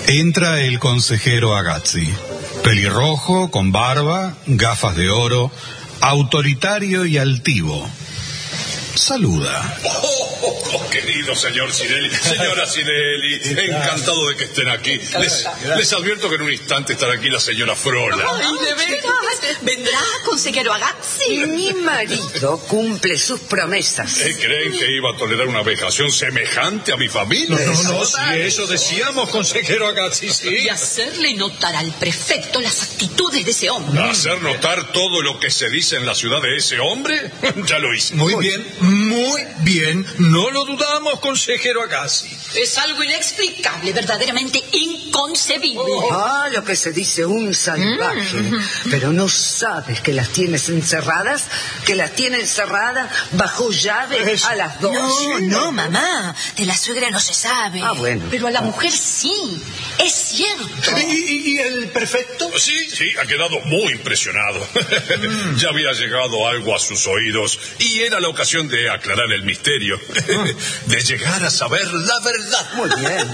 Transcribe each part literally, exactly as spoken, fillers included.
Entra el consejero Agazzi, pelirrojo, con barba, gafas de oro, autoritario y altivo. Saluda. Oh, oh, oh, querido señor Sinelli, señora Sinelli, encantado de que estén aquí. Les, les advierto que en un instante estará aquí la señora Frola. Ay, ¿de veras? ¿Vendrá, consejero Agazzi? Mi marido cumple sus promesas. ¿Eh, ¿Creen que iba a tolerar una vejación semejante a mi familia? No, no, no, si eso decíamos, consejero Agazzi, sí. Y hacerle notar al prefecto las actitudes de ese hombre. ¿Hacer notar todo lo que se dice en la ciudad de ese hombre? Ya lo hice. Muy bien, muy bien. No lo dudamos, consejero Agazzi. Es algo inexplicable, verdaderamente inconcebible. Oh. Ah, lo que se dice un salvaje. Mm. Pero no sabes que las tienes encerradas, que las tiene encerradas bajo llave es... a las dos. No, no, mamá. De la suegra no se sabe. Ah, bueno. Pero a la mujer sí. Es cierto. ¿Y, y el prefecto? Sí, sí, ha quedado muy impresionado. Mm. Ya había llegado algo a sus oídos y era la ocasión de aclarar el misterio. Ah. De llegar a saber la verdad. Muy bien.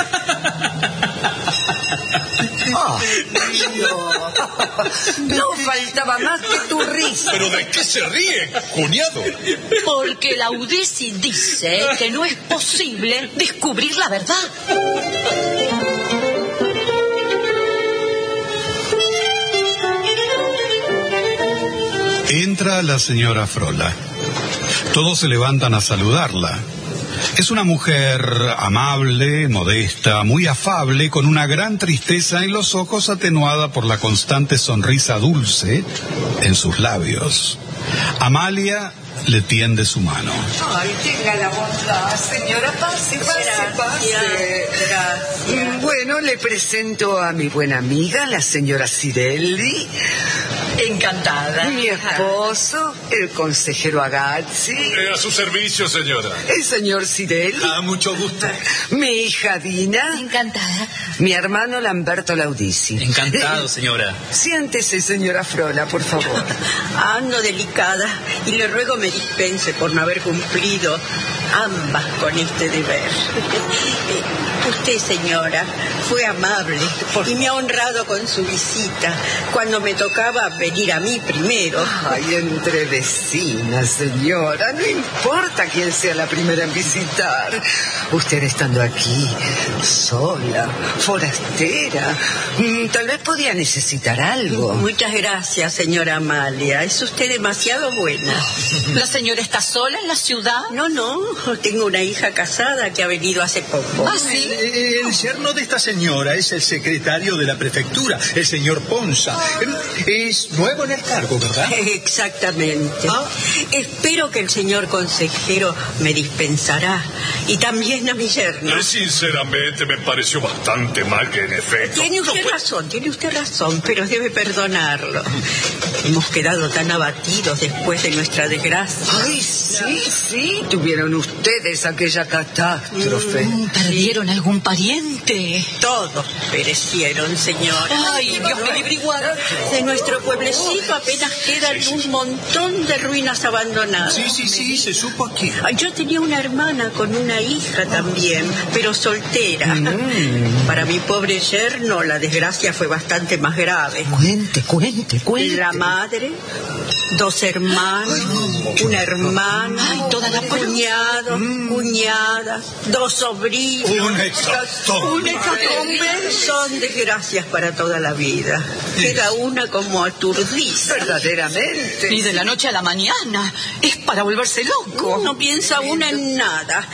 Oh, no. No faltaba más que tu risa. ¿Pero de qué se ríe, cuñado? Porque la Udici dice que no es posible descubrir la verdad. Entra la señora Frola. Todos se levantan a saludarla. Es una mujer amable, modesta, muy afable, con una gran tristeza en los ojos, atenuada por la constante sonrisa dulce en sus labios. Amalia le tiende su mano. Ay, tenga la bondad, señora. Pase, pase, pase. Gracias. Bueno, le presento a mi buena amiga, la señora Sinelli. Encantada. Mi esposo, el consejero Agazzi. Eh, a su servicio, señora. El señor Sinelli. Ah, mucho gusto. Mi hija Dina. Encantada. Mi hermano Lamberto Laudici. Encantado, señora. Siéntese, señora Frola, por favor. Ando delicada y le ruego me dispense por no haber cumplido ambas con este deber. Usted, señora, fue amable y me ha honrado con su visita cuando me tocaba venir a mí primero. Ay, entre vecinas, señora, no importa quién sea la primera en visitar. Usted estando aquí, sola, forastera, tal vez podía necesitar algo. Muchas gracias, señora Amalia. Es usted demasiado buena. ¿La señora está sola en la ciudad? No, no. Tengo una hija casada que ha venido hace poco. ¿Ah, sí? El yerno de esta señora es el secretario de la prefectura, el señor Ponza. Es nuevo en el cargo, ¿verdad? Exactamente. ¿Ah? Espero que el señor consejero me dispensará. Y también a mi yerno. Sinceramente, me pareció bastante mal que, en efecto... Tiene usted no fue... razón, tiene usted razón, pero debe perdonarlo. Hemos quedado tan abatidos después de nuestra desgracia. Ay, sí, sí, tuvieron ustedes aquella catástrofe. Mm, ¿Perdieron algún pariente? Todos perecieron, señora. Ay, Dios me libre y guarde. De nuestro pueblecito apenas quedan sí, sí. un montón de ruinas abandonadas. Sí, sí, sí, se supo aquí. Yo tenía una hermana con una hija también, pero soltera. Mm. Para mi pobre yerno la desgracia fue bastante más grave. Cuente, cuente, cuente. La madre, dos hermanos, una hermana, Ay, toda la cuñados, mm. cuñadas, dos sobrinos. Un hecatombe. Un hecatombe. Son desgracias para toda la vida. Queda una como aturdida. Verdaderamente. Y de la noche a la mañana. Es para volverse loco. No piensa una en nada.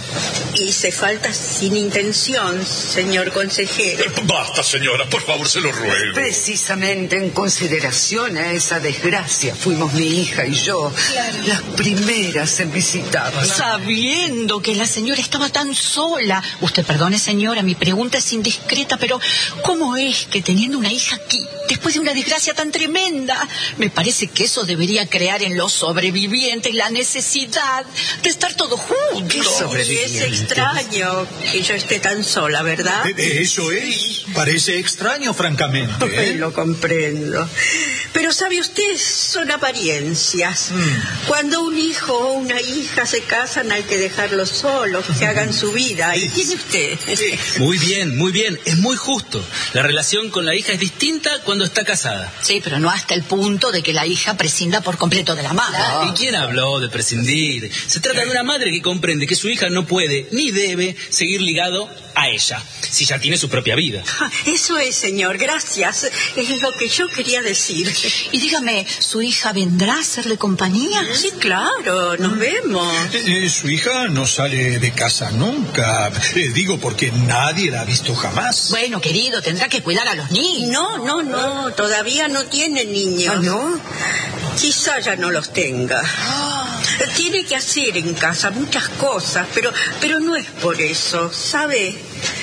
Y se falta sin intención, señor consejero. Eh, basta, señora, por favor, se lo ruego. Precisamente en consideración a esa desgracia fuimos mi hija y yo claro. las primeras en visitarla. Sabiendo que la señora estaba tan sola. Usted perdone, señora, mi pregunta es indiscreta, pero ¿cómo es que teniendo una hija aquí, después de una desgracia tan tremenda, me parece que eso debería crear en los sobrevivientes la necesidad de estar todos juntos? ¿Qué sobrevivientes? extraño que yo esté tan sola, ¿verdad? Eh, Eso es. Parece extraño, francamente. ¿eh? Lo comprendo. Pero sabe usted, son apariencias. Mm. Cuando un hijo o una hija se casan hay que dejarlos solos, que hagan su vida. ¿Y tiene usted? Muy bien, muy bien. Es muy justo. La relación con la hija es distinta cuando está casada. Sí, pero no hasta el punto de que la hija prescinda por completo de la madre. ¿Y quién habló de prescindir? Se trata de una madre que comprende que su hija no puede ni debe seguir ligado a ella, si ya tiene su propia vida. Eso es, señor, gracias. Es lo que yo quería decir. Y dígame, ¿su hija vendrá a hacerle compañía? Sí, claro, nos vemos. Eh, su hija no sale de casa nunca. Eh, digo, porque nadie la ha visto jamás. Bueno, querido, tendrá que cuidar a los niños. No, no, no, todavía no tiene niños. ¿Ah, no? Quizá ya no los tenga. Ah. Tiene que hacer en casa muchas cosas, pero, pero no es por eso, ¿sabe?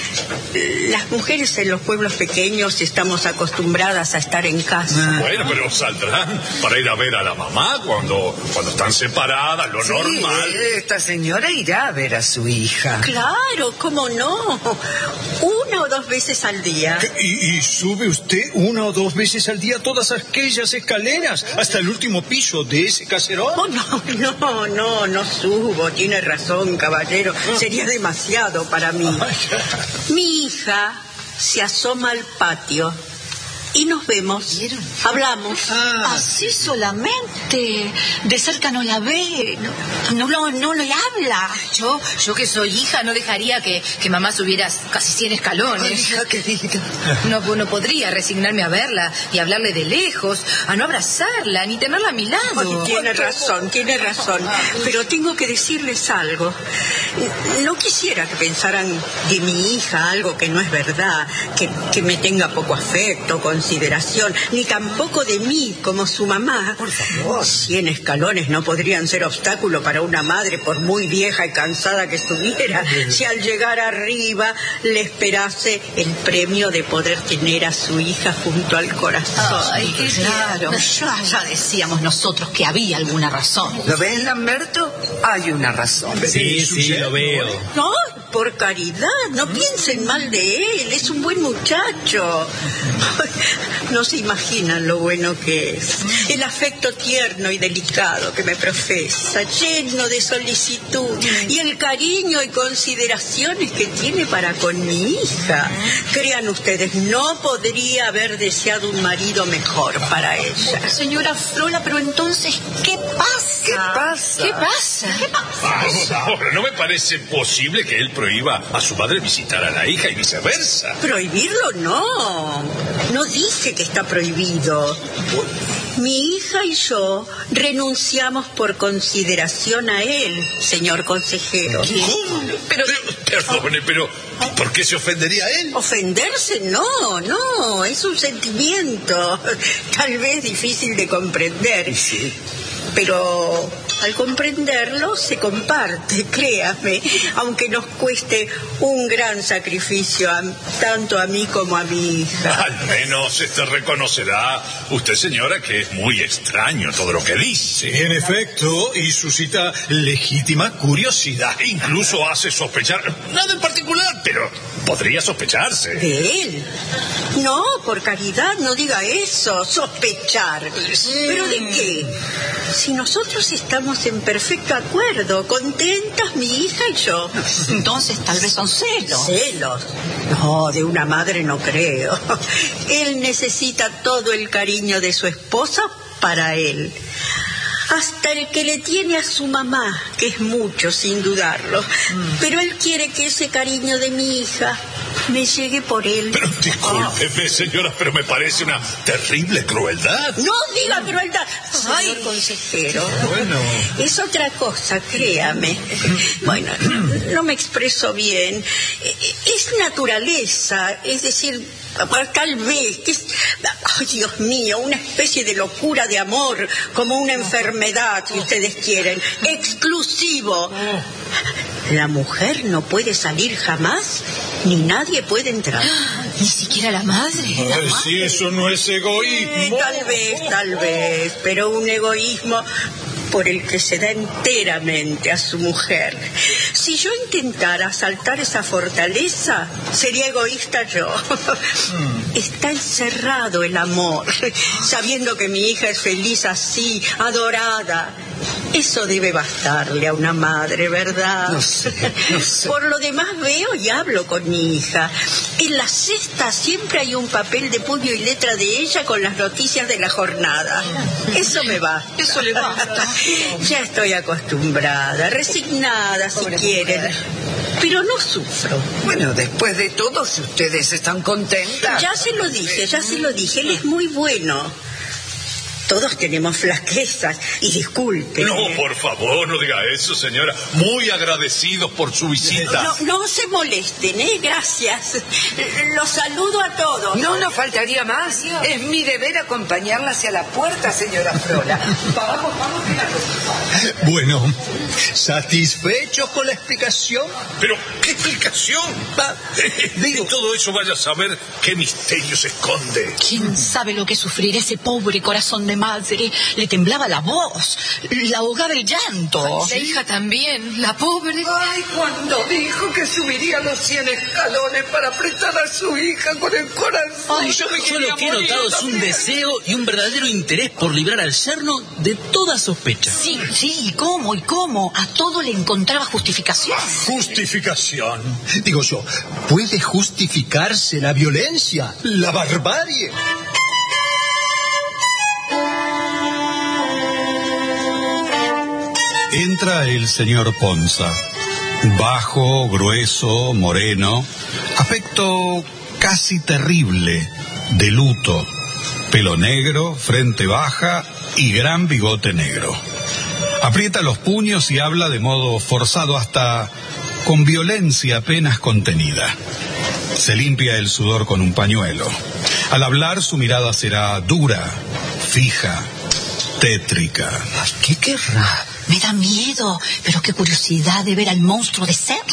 Las mujeres en los pueblos pequeños estamos acostumbradas a estar en casa. Bueno, pero saldrán para ir a ver a la mamá cuando, cuando están separadas, lo Sí, normal. esta señora irá a ver a su hija. Claro, ¿cómo no? Una o dos veces al día. ¿Y, y sube usted una o dos veces al día todas aquellas escaleras hasta el último piso de ese caserón? Oh, no, no, no, no subo. Tiene razón, caballero. Sería demasiado para mí. Mi hija se asoma al patio y nos vemos. ¿Vieron? Hablamos. Ah, Así solamente. De cerca no la ve, no, no, no le habla. Yo, yo que soy hija, no dejaría que, que mamá subiera casi cien escalones. Ay, hija querida. No, no podría resignarme a verla y hablarle de lejos, a no abrazarla, ni tenerla a mi lado. Ay, tiene razón, tiene razón. Pero tengo que decirles algo. No quisiera que pensaran de mi hija algo que no es verdad, que, que me tenga poco afecto, consideración, ni tampoco de mí como su mamá. Por favor. Cien escalones no podrían ser obstáculo para una madre, por muy vieja y cansada que estuviera, si al llegar arriba le esperase el premio de poder tener a su hija junto al corazón. Ay, qué Claro, ya, ya decíamos nosotros que había alguna razón. ¿Lo ves, Lamberto? Hay una razón. Sí, sí, lo veo. No, por caridad, no piensen mal de él, es un buen muchacho. No se imaginan lo bueno que es. El afecto tierno y delicado que me profesa, lleno de solicitud, y el cariño y consideraciones que tiene para con mi hija. Crean ustedes, no podría haber deseado un marido mejor para ella. Señora Flora, pero entonces, ¿qué pasa? ¿Qué pasa? ¿Qué pasa? ¿Qué pasa? Ahora, no me parece posible que él prohíba a su madre visitar a la hija y viceversa. Prohibirlo no, no dije que está prohibido. Mi hija y yo renunciamos por consideración a él, señor consejero. ¿Cómo? Pero, Pero, perdone, pero ¿por qué se ofendería él? ofenderse no, no, es un sentimiento, tal vez difícil de comprender. Sí. Pero al comprenderlo se comparte, créame, aunque nos cueste un gran sacrificio a, tanto a mí como a mi hija. Al menos este reconocerá usted, señora, que es muy extraño todo lo que dice. En efecto, y suscita legítima curiosidad. Incluso hace sospechar, nada en particular, pero podría sospecharse. ¿De él? No, por caridad, no diga eso, sospechar. ¿Pero de qué? Si nosotros estamos en perfecto acuerdo, contentas mi hija y yo. Entonces tal vez son celos. ¿Celos? No, de una madre no creo. Él necesita todo el cariño de su esposa para él. Hasta el que le tiene a su mamá, que es mucho sin dudarlo. Mm. Pero él quiere que ese cariño de mi hija me llegue por él. Pero discúlpeme, señora, pero me parece una terrible crueldad. No diga crueldad, señor consejero. Bueno. Es otra cosa, créame. Bueno, no me expreso bien. Es naturaleza, es decir, tal vez, que es, ay, Dios mío, una especie de locura de amor, como una enfermedad, si ustedes quieren, exclusivo. La mujer no puede salir jamás, ni nadie puede entrar. Ni siquiera la madre. La Ay, madre. si eso no es egoísmo. Eh, tal vez, tal vez, pero un egoísmo por el que se da enteramente a su mujer. Si yo intentara asaltar esa fortaleza, sería egoísta yo. Mm. Está encerrado el amor, sabiendo que mi hija es feliz así, adorada. Eso debe bastarle a una madre, ¿verdad? No sé, no sé. Por lo demás veo y hablo con mi hija. En la cesta siempre hay un papel de puño y letra de ella con las noticias de la jornada. Eso me basta. Eso le basta. Ya estoy acostumbrada, resignada si Pobre quieren. mujer. Pero no sufro. Bueno, después de todo, si ustedes están contentas. Ya se lo dije, ya se lo dije. Él es muy bueno. Todos tenemos flaquezas y disculpen. No, por favor, no diga eso, señora. Muy agradecidos por su visita. No, no se molesten, ¿eh? Gracias. Los saludo a todos. No nos faltaría más. Es mi deber acompañarla hacia la puerta, señora Frola. Vamos, vamos, que Bueno, ¿satisfechos con la explicación? Pero, ¿qué explicación? Ah, Digo, todo eso vaya a saber qué misterio se esconde. ¿Quién sabe lo que sufrirá ese pobre corazón de madre? Le temblaba la voz, la ahogaba el llanto. La hija también, la pobre. Ay, cuando dijo que subiría los cien escalones para apretar a su hija con el corazón. Ay, Yo, yo lo que he notado es un deseo y un verdadero interés por librar al yerno de toda sospecha. Sí, sí, ¿y cómo? ¿Y cómo? A todo le encontraba justificación. Justificación. Digo yo, ¿puede justificarse la violencia, la barbarie? Entra el señor Ponza, bajo, grueso, moreno, aspecto casi terrible, de luto, pelo negro, frente baja y gran bigote negro. Aprieta los puños y habla de modo forzado, hasta con violencia apenas contenida. Se limpia el sudor con un pañuelo. Al hablar su mirada será dura, fija, tétrica. ¿Qué querrá? Me da miedo, pero qué curiosidad de ver al monstruo de cerca.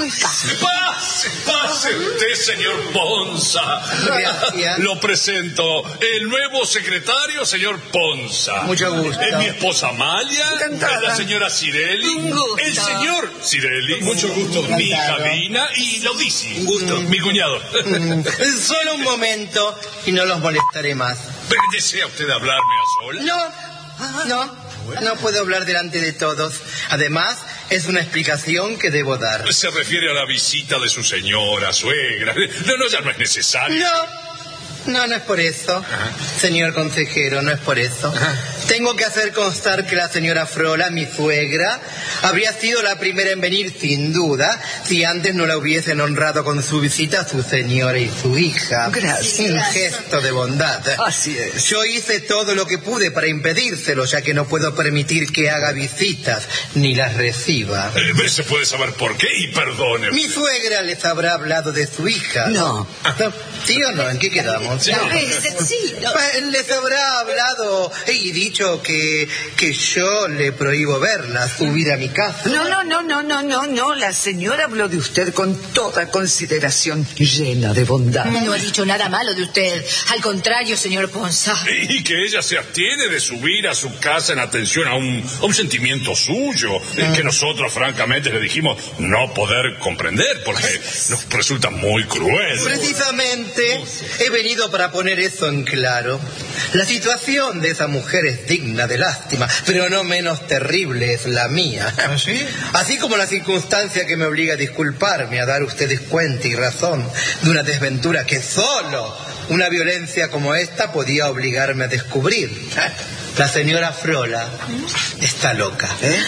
Pase, pase usted, señor Ponza. Gracias. Lo presento, el nuevo secretario, señor Ponza. Mucho gusto. Es mi esposa Amalia, Encantada. es la señora Cirelli, Un gusto. el señor Cirelli, mucho gusto, mi hija Encantado. Dina y Laudici. Un gusto. Mi cuñado. Mm, Solo un momento y no los molestaré más. ¿Desea usted hablarme a solas? No, no. No puedo hablar delante de todos. Además, es una explicación que debo dar. Se refiere a la visita de su señora, suegra. No, no, ya no es necesario. No, no, no es por eso. Señor consejero, no es por eso. Tengo que hacer constar que la señora Frola, mi suegra, habría sido la primera en venir, sin duda, si antes no la hubiesen honrado con su visita a su señora y su hija. Gracias. Un gesto de bondad. Así es. Yo hice todo lo que pude para impedírselo, ya que no puedo permitir que haga visitas ni las reciba. Eh, ¿Se puede saber por qué? Y perdone. Mi suegra les habrá hablado de su hija. No. No, ¿sí o no? ¿En qué quedamos? Sí. No, eh, sí, no. Pues, les habrá hablado y dicho que, que yo le prohíbo verla, subir a mi casa. No, no, no, no, no, no, no. La señora habló de usted con toda consideración, llena de bondad. No ha dicho nada malo de usted. Al contrario, señor Ponza. Y que ella se abstiene de subir a su casa en atención a un, a un sentimiento suyo, eh, que nosotros francamente le dijimos no poder comprender porque nos resulta muy cruel. Precisamente he venido para poner eso en claro. La situación de esa mujer es digna de lástima, pero no menos terrible es la mía. ¿Ah, sí? Así como la circunstancia que me obliga a disculparme, a dar a ustedes cuenta y razón de una desventura que solo una violencia como esta podía obligarme a descubrir. La señora Frola está loca. ¿Eh?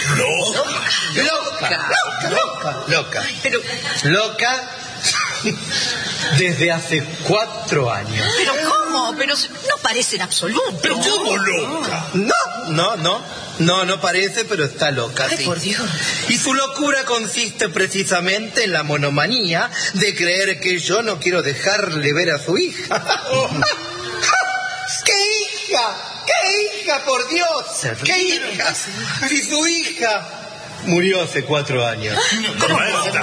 No. Loca, loca, loca, loca. Pero, Loca desde hace cuatro años. pero ¿cómo? Pero no parece en absoluto. Pero ¿cómo loca? No, no, no. No, no parece, pero está loca. Ay, sí. por Dios. Y su locura consiste precisamente en la monomanía de creer que yo no quiero dejarle ver a su hija. ¡Qué hija! ¡Qué hija, por Dios! ¡Qué hija! Si su hija murió hace cuatro años. Muerta.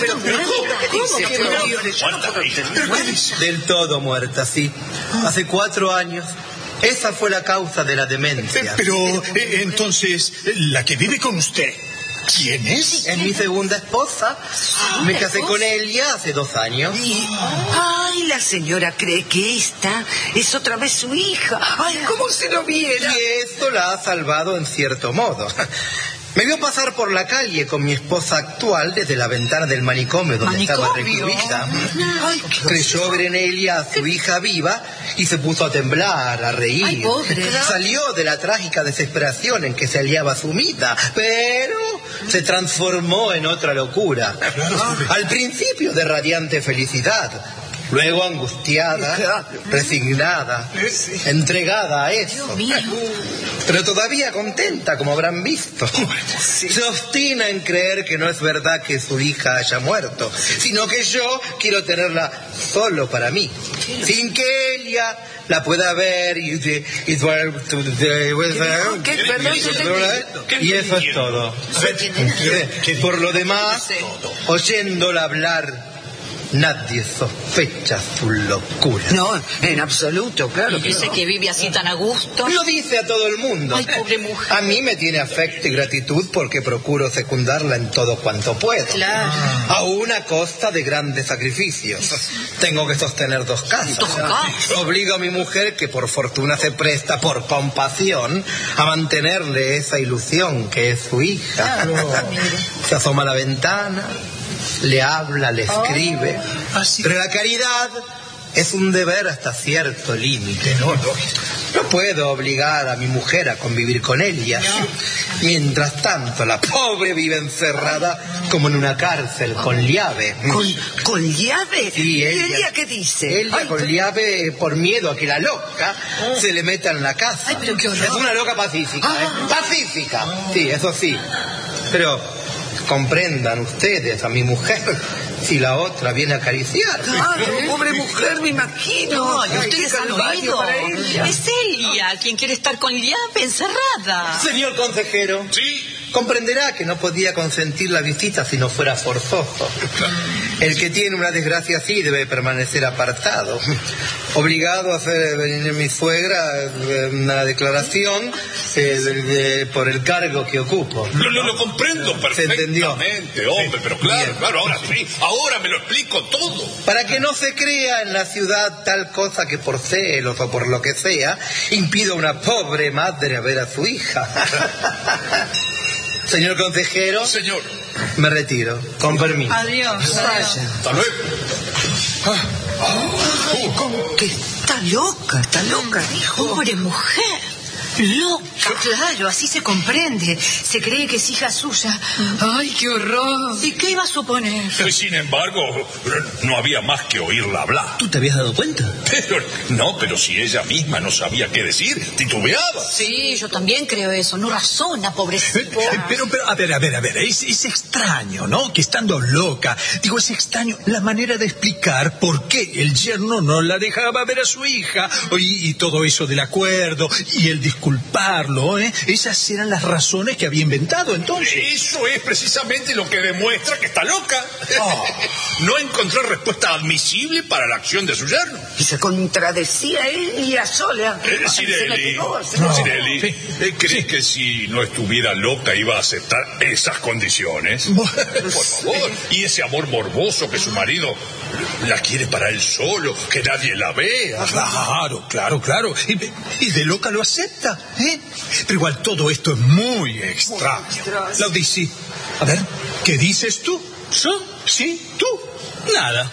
Del todo muerta, sí. Hace cuatro años. Esa fue la causa de la demencia. Pero, eh, entonces, la que vive con usted. ¿Quién es? Es mi segunda esposa. Me casé con ella hace dos años. Y, ay, la señora cree que esta es otra vez su hija. Ay, ¿cómo se lo viera? Y esto la ha salvado en cierto modo. Me vio pasar por la calle con mi esposa actual desde la ventana del manicomio donde ¿Manicomio? estaba recluida. Ay, qué Creyó ver en ella a su hija viva y se puso a temblar, a reír. Ay, pobre. Salió de la trágica desesperación en que se hallaba sumida, pero se transformó en otra locura. Al principio de radiante felicidad, luego angustiada, resignada, entregada a eso. Pero todavía contenta, como habrán visto. Se obstina en creer que no es verdad que su hija haya muerto, sino que yo quiero tenerla solo para mí, sin que ella la pueda ver y, y, y, y eso es todo. Por lo demás, oyéndola hablar, nadie sospecha su locura. No, en absoluto, claro. Y que ese no. que vive así tan a gusto. Lo dice a todo el mundo. Ay, pobre mujer. A mí me tiene afecto y gratitud porque procuro secundarla en todo cuanto puedo. Claro. Aún a costa de grandes sacrificios. Tengo que sostener dos casas. Dos casas. Obligo a mi mujer, que por fortuna se presta por compasión, a mantenerle esa ilusión que es su hija. Se asoma a la ventana, le habla, le escribe. Ah, sí. Pero la caridad es un deber hasta cierto límite. No, no, no puedo obligar a mi mujer a convivir con ella. Mientras tanto, la pobre vive encerrada como en una cárcel con llave. ¿Con, con llave? Sí, ¿Y ella- ella qué dice? Ella Ay, con pero- llave por miedo a que la loca se le meta en la casa. Ay, pero qué horror. Es una loca pacífica, ¿eh? Pacífica, sí, eso sí. Pero comprendan ustedes a mi mujer si la otra viene a acariciar. Claro, pobre mujer, me imagino. No, y Ay, ustedes qué han calvario oído. para ella. Es Elia quien quiere estar con llave encerrada. Señor consejero, Sí. comprenderá que no podía consentir la visita si no fuera forzoso. El que tiene una desgracia así debe permanecer apartado. Obligado a hacer venir mi suegra eh, una declaración eh, de- de- por el cargo que ocupo. Lo, lo, lo comprendo Se entendió. perfectamente, hombre, pero claro, Bien. claro, ahora sí, ahora me lo explico todo. Para que no se crea en la ciudad tal cosa que por celos o por lo que sea, impida a una pobre madre a ver a su hija. Señor consejero, Señor, me retiro. Con permiso. Adiós. Vaya. hasta luego. ¿Cómo que está loca? Está loca, dijo. Pobre mujer. Loca. Claro, así se comprende. Se cree que es hija suya. Ay, qué horror. ¿Y qué iba a suponer? Y sin embargo, no había más que oírla hablar. ¿Tú te habías dado cuenta? Pero, no, pero si ella misma no sabía qué decir, titubeaba. Sí, yo también creo eso. No razona, pobrecita. Eh, Pero, pero, a ver, a ver, a ver, es, es extraño, ¿no? Que estando loca, digo, es extraño la manera de explicar por qué el yerno no la dejaba ver a su hija, y, y todo eso del acuerdo, y el disculparlo, ¿eh? Esas eran las razones que había inventado entonces. Eso es precisamente lo que demuestra que está loca. Oh. No encontró respuesta admisible para la acción de su yerno. Y se contradecía ella sola. Eh, Ay, se la Cirelli, pegó, se la- Cirelli, Sí. eh, ¿crees que si no estuviera loca iba a aceptar esas condiciones? Por favor. Y ese amor morboso que su marido la quiere para él solo, que nadie la vea. Claro, claro, claro. Y, y de loca lo acepta, ¿eh? Pero igual todo esto es muy extraño. extraño. Laudici, a ver, ¿qué dices tú? ¿Yo? ¿Sí? ¿Tú? Nada.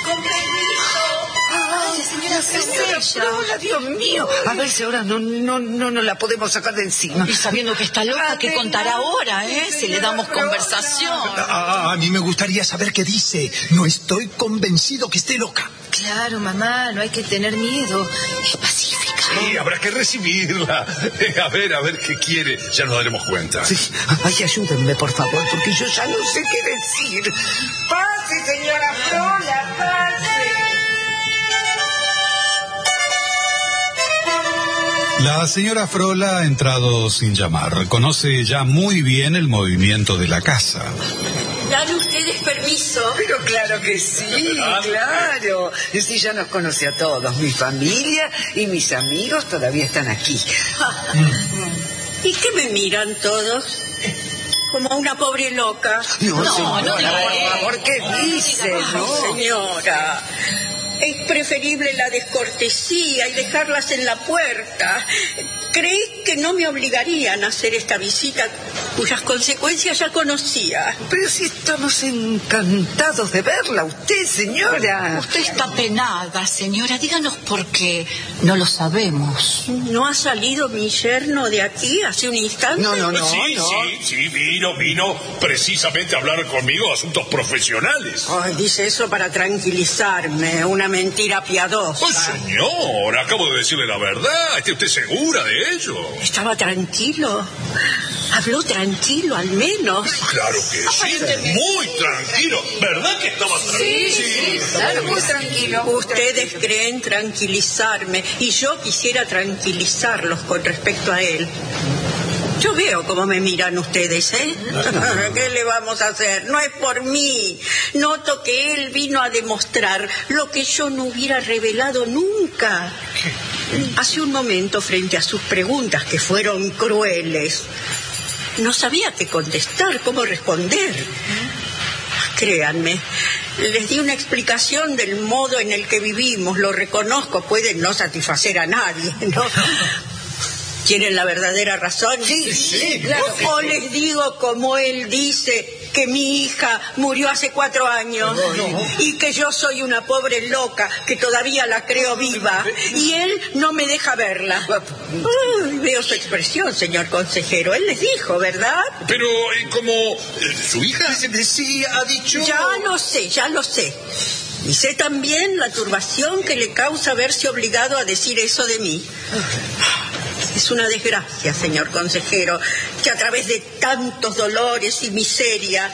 Ay, señora, señora Frola, Dios mío. A ver si ahora no, no, no, no la podemos sacar de encima. Y sabiendo que está loca, ¿qué contará ahora, eh? Si le damos conversación. A, a mí me gustaría saber qué dice. No estoy convencido que esté loca. Claro, mamá, no hay que tener miedo. Es pacífica. Sí, habrá que recibirla. Eh, A ver, a ver qué quiere. Ya nos daremos cuenta. Sí. Ay, ayúdenme, por favor, porque yo ya no sé qué decir. Pase, señora Frola, pase. La señora Frola ha entrado sin llamar. Conoce ya muy bien el movimiento de la casa. ¿Dan ustedes permiso? Pero claro que sí, claro. Sí, ya nos conoce a todos. Mi familia y mis amigos todavía están aquí. ¿Y qué me miran todos? como una pobre loca. No, No, señora, no diga por eso. favor, ¿qué dice? No, señora. Es preferible la descortesía y dejarlas en la puerta. Creí que no me obligarían a hacer esta visita, cuyas consecuencias ya conocía. Pero si estamos encantados de verla, usted, señora. Usted está penada, señora. Díganos por qué. No lo sabemos. ¿No ha salido mi yerno de aquí hace un instante? No, no, no. sí, no. sí, sí, vino, vino precisamente a hablar conmigo de asuntos profesionales. Ay, dice eso para tranquilizarme, una mentira piadosa. Oh, señor, acabo de decirle la verdad. ¿Está usted segura de ello? ¿Estaba tranquilo? Habló tranquilo, al menos. Claro que sí, muy tranquilo. ¿Verdad que estaba tranquilo? Sí, sí, claro, muy tranquilo. Ustedes creen tranquilizarme y yo quisiera tranquilizarlos con respecto a él. Yo veo cómo me miran ustedes, ¿eh? ¿Qué le vamos a hacer? No es por mí. Noto que él vino a demostrar lo que yo no hubiera revelado nunca. Hace un momento, frente a sus preguntas, que fueron crueles, no sabía qué contestar, cómo responder. Créanme, les di una explicación del modo en el que vivimos. Lo reconozco, puede no satisfacer a nadie, ¿no? ¿Tienen la verdadera razón? Sí, sí, claro que O sí. les digo como él dice, que mi hija murió hace cuatro años y que yo soy una pobre loca que todavía la creo viva y él no me deja verla. Uy, veo su expresión, señor consejero. Él les dijo, ¿verdad? Pero, eh, como eh, su hija... Sí, ha dicho... Ya lo sé, ya lo sé. Y sé también la turbación que le causa verse obligado a decir eso de mí. Es una desgracia, señor consejero, que a través de tantos dolores y miseria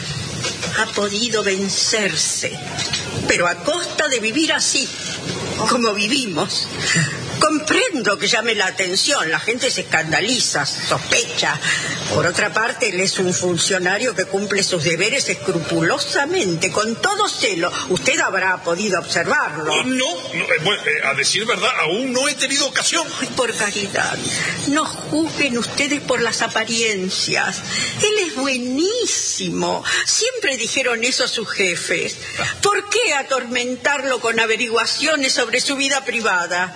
ha podido vencerse, pero a costa de vivir así, como vivimos. Comprendo que llame la atención, la gente se escandaliza, sospecha. Por otra parte, él es un funcionario que cumple sus deberes escrupulosamente, con todo celo. Usted habrá podido observarlo. Oh, no, no, eh, bueno, eh, a decir verdad, aún no he tenido ocasión. Ay, por caridad, no juzguen ustedes por las apariencias. Él es buenísimo. Siempre dijeron eso a sus jefes. ¿Por qué atormentarlo con averiguaciones sobre su vida privada?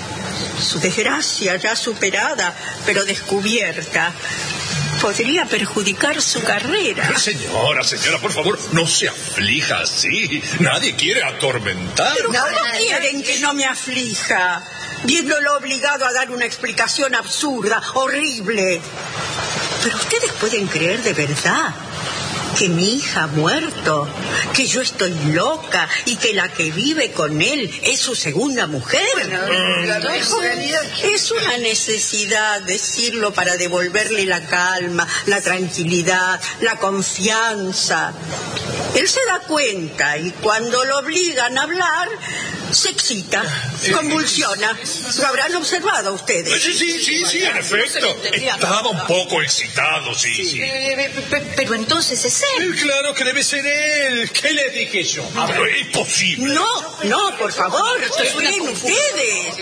Su desgracia ya superada, pero descubierta, podría perjudicar su carrera. Señora, señora, por favor, no se aflija así. Nadie quiere atormentar. ¿Pero cómo quieren que no me aflija? Viéndolo obligado a dar una explicación absurda, horrible. Pero ustedes pueden creer de verdad que mi hija ha muerto, que yo estoy loca y que la que vive con él es su segunda mujer. Bueno, es, un- es una necesidad decirlo para devolverle la calma, la tranquilidad, la confianza. Él se da cuenta y cuando lo obligan a hablar, se excita, convulsiona. Lo habrán observado ustedes. Sí, sí, sí, sí, en efecto. Estaba un poco excitado, sí, sí. Eh, pe- pe- pero entonces es él. Eh, Claro que debe ser él. ¿Qué le dije yo? Ah, pero es imposible. No, no, por favor, ¿qué creen ustedes?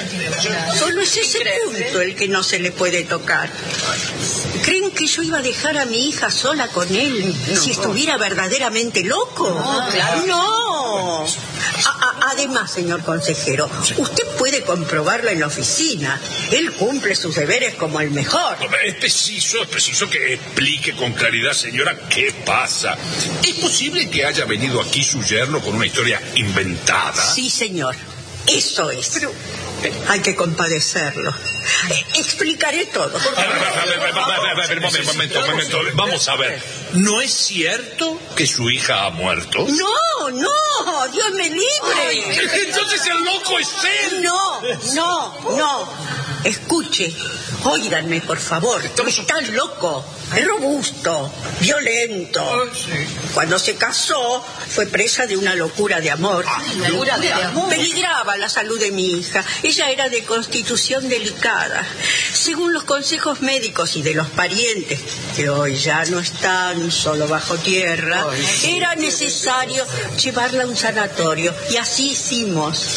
Solo es ese punto el que no se le puede tocar. ¿Creen que yo iba a dejar a mi hija sola con él si estuviera verdaderamente loco? No, claro. No. A- a- además, señor consejero, usted puede comprobarlo en la oficina. Él cumple sus deberes como el mejor. Es preciso, es preciso que explique con claridad, señora, qué pasa. ¿Es posible que haya venido aquí su yerno con una historia inventada? Sí, señor. Eso es. Hay que compadecerlo. Eh, Explicaré todo. A ver, a ver, a ver, a ver, a ver, a ver, momento, momento, momento. Vamos a ver. ¿No es cierto que su hija ha muerto? No, no, Dios me libre. Entonces el loco es él. No, no, no. Escuche, óiganme, por favor. No está loco, es robusto, violento. Cuando se casó, fue presa de una locura de amor. Locura de amor. Peligraba la salud de mi hija. Ella era de constitución delicada. Según los consejos médicos y de los parientes, que hoy ya no están, solo bajo tierra, era necesario llevarla a un sanatorio. Y así hicimos.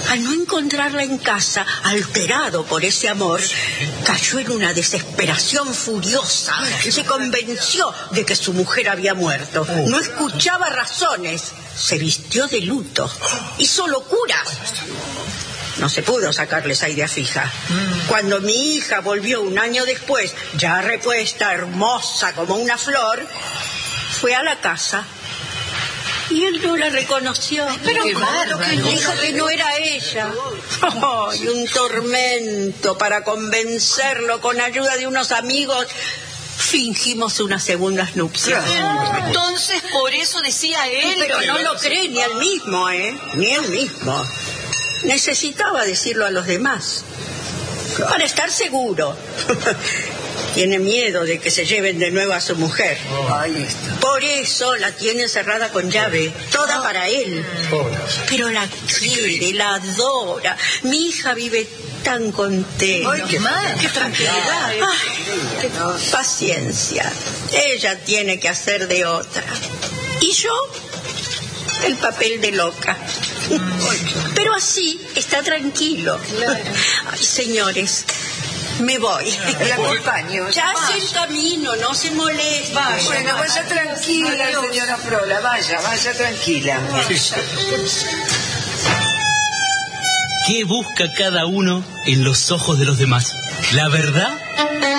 Al no encontrarla en casa, alterado por ese amor, cayó en una desesperación furiosa. Se convenció de que su mujer había muerto. No escuchaba razones. Se vistió de luto. Hizo locura. No se pudo sacarle esa idea fija. Cuando mi hija volvió un año después, ya repuesta, hermosa como una flor, fue a la casa y él no la reconoció. Pero claro, que dijo que no era ella. Oh, y un tormento para convencerlo con ayuda de unos amigos. Fingimos unas segundas nupcias. Entonces, por eso decía él. Pero no lo cree ni él mismo, ¿eh? Ni él mismo. Necesitaba decirlo a los demás para estar seguro. Tiene miedo de que se lleven de nuevo a su mujer. Ahí está. Por eso la tiene cerrada con llave, toda para él. Pero la quiere, la adora. Mi hija vive tan contenta. Ay, qué, qué tranquilidad. Ay, paciencia. Ella tiene que hacer de otra. Y yo, el papel de loca. Pero así está tranquilo. Ay, señores, me voy. La acompaño. Ya hace el camino, no se moleste. Vaya, bueno, vaya tranquila, señora Frola. Vaya, vaya tranquila. ¿Qué busca cada uno en los ojos de los demás? ¿La verdad